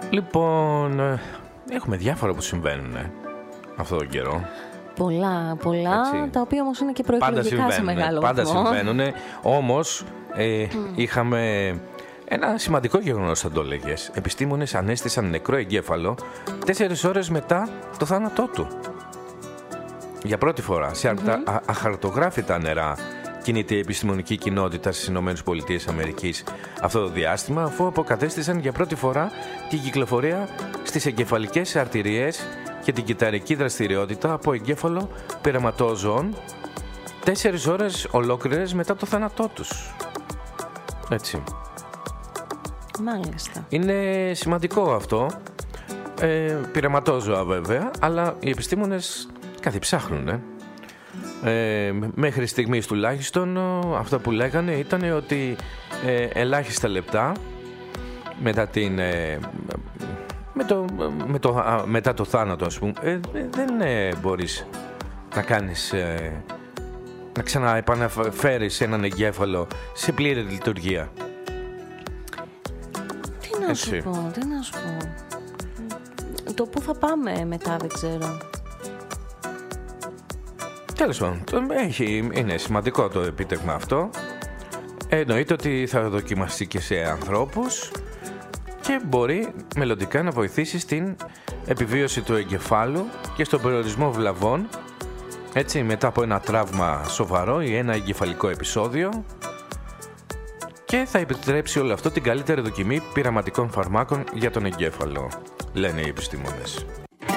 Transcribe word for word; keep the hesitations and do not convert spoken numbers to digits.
Λοιπόν, έχουμε διάφορα που συμβαίνουν ε, αυτόν τον καιρό. Πολλά, πολλά, έτσι, τα οποία όμως είναι και προεκλογικά σε μεγάλο πάντα βαθμό. Πάντα συμβαίνουν, όμως ε, mm. είχαμε ένα σημαντικό γεγονός, θα το λέγες. Επιστήμονες ανέστησαν νεκρό εγκέφαλο τέσσερις ώρες μετά το θάνατό του. Για πρώτη φορά, σε mm-hmm. α, αχαρτογράφητα νερά κινείται η επιστημονική κοινότητα στις ΗΠΑ αυτό το διάστημα, αφού αποκατέστησαν για πρώτη φορά την κυκλοφορία στις εγκεφαλικές αρτηρίες και την κυταρική δραστηριότητα από εγκέφαλο πειραματόζωων τέσσερις ώρες ολόκληρες μετά το θάνατό τους. Έτσι. Μάλιστα. Είναι σημαντικό αυτό. Ε, πειραματόζωα βέβαια, αλλά οι επιστήμονες κάτι ψάχνουν. Ε. Ε, μέχρι στιγμής τουλάχιστον αυτό που λέγανε ήταν ότι ε, ελάχιστα λεπτά μετά την... Ε, Με το, με το, α, μετά το θάνατο, ας πούμε, ε, δεν ε, μπορείς να κάνεις, ε, να ξαναεπαναφέρεις έναν εγκέφαλο σε πλήρη λειτουργία. Τι να σου πω, τι να σου πω. Το πού θα πάμε μετά δεν ξέρω. Τέλος πάντων, έχει, είναι σημαντικό το επίτευγμα αυτό. Εννοείται ότι θα δοκιμαστεί και σε ανθρώπους και μπορεί μελλοντικά να βοηθήσει στην επιβίωση του εγκεφάλου και στον περιορισμό βλαβών, έτσι, μετά από ένα τραύμα σοβαρό ή ένα εγκεφαλικό επεισόδιο, και θα επιτρέψει όλο αυτό την καλύτερη δοκιμή πειραματικών φαρμάκων για τον εγκέφαλο, λένε οι επιστήμονες.